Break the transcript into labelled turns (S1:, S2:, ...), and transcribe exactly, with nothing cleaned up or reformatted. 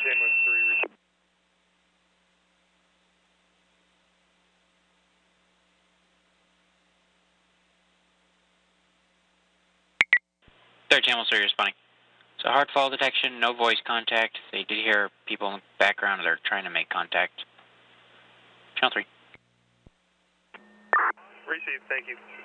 S1: Ambulance three.
S2: Third channel, sir, you're responding. So hard fall detection, no voice contact. They did hear people in the background that are trying to make contact. Channel three.
S1: Received, thank you.